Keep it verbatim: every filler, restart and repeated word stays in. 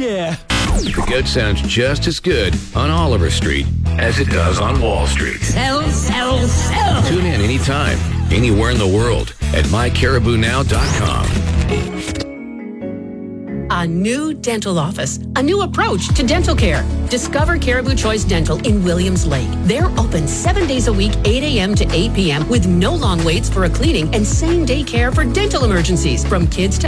yeah. The good sounds just as good on Oliver Street as it does on Wall Street. Sell, sell, sell. Tune in anytime, anywhere in the world at my caribou now dot com. A new dental office, a new approach to dental care. Discover Caribou Choice Dental in Williams Lake. They're open seven days a week, eight a.m. to eight p.m. with no long waits for a cleaning and same-day care for dental emergencies from kids to